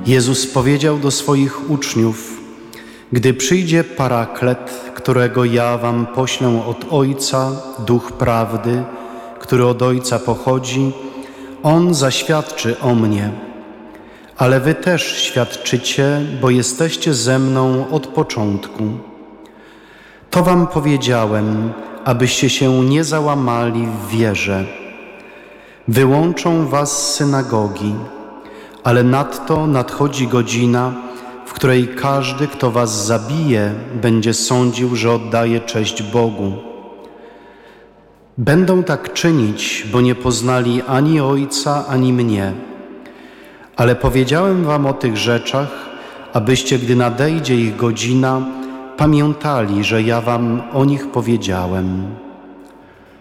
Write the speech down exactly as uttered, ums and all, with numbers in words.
Jezus powiedział do swoich uczniów: gdy przyjdzie Paraklet, którego ja wam poślę od Ojca, Duch Prawdy, który od Ojca pochodzi, On zaświadczy o mnie. Ale wy też świadczycie, bo jesteście ze mną od początku. To wam powiedziałem, abyście się nie załamali w wierze. Wyłączą was z synagogi, ale nadto nadchodzi godzina, w której każdy, kto was zabije, będzie sądził, że oddaje cześć Bogu. Będą tak czynić, bo nie poznali ani Ojca, ani mnie. Ale powiedziałem wam o tych rzeczach, abyście, gdy nadejdzie ich godzina, pamiętali, że ja wam o nich powiedziałem.